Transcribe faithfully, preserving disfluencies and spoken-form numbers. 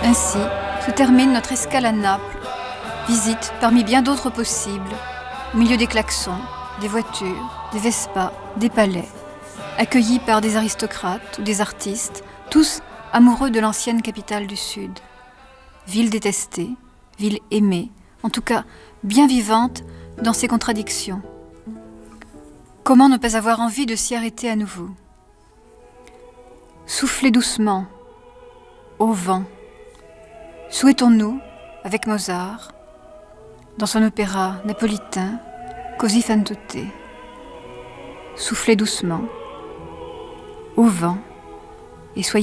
Ainsi se termine notre escale à Naples, visite parmi bien d'autres possibles, au milieu des klaxons, des voitures, des Vespas, des palais, accueillis par des aristocrates ou des artistes, tous amoureux de l'ancienne capitale du Sud. Ville détestée, ville aimée, en tout cas bien vivante dans ses contradictions. Comment ne pas avoir envie de s'y arrêter à nouveau? Soufflez doucement, au vent. Souhaitons-nous, avec Mozart, dans son opéra napolitain, Così fan tutte. Soufflez doucement, au vent, et soyez